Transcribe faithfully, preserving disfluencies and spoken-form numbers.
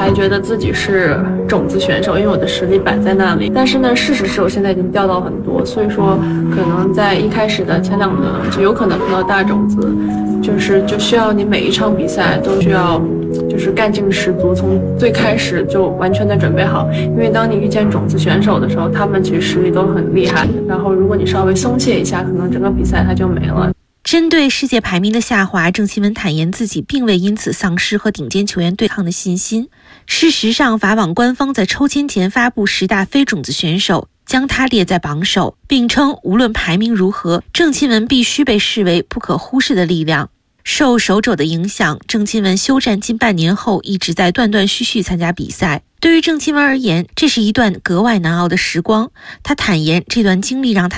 还觉得自己是种子选手，因为我的实力摆在那里。但是呢，事实是我现在已经掉到很多，所以说可能在一开始的前两轮就有可能碰到大种子，就是就需要你每一场比赛都需要就是干劲十足，从最开始就完全的准备好。因为当你遇见种子选手的时候，他们其实实力都很厉害，然后如果你稍微松懈一下，可能整个比赛它就没了。 针对世界排名的下滑，郑钦文坦言自己并未因此丧失和顶尖球员对抗的信心。事实上，法网官方在抽签前发布十大非种子选手，将他列在榜首，并称无论排名如何，郑钦文必须被视为不可忽视的力量。受手肘的影响，郑钦文休战近半年后一直在断断续续参加比赛。对于郑钦文而言，这是一段格外难熬的时光。他坦言，这段经历让他